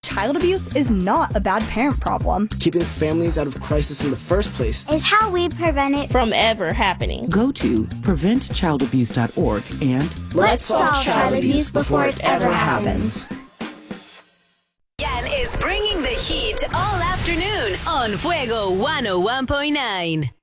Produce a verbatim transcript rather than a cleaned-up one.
child abuse is not a bad parent problem. Keeping families out of crisis in the first place is how we prevent it from ever happening. Go to prevent child abuse dot org and let's solve child abuse before it ever happens. Yan is bringing the heat all afternoon on Fuego one oh one point nine.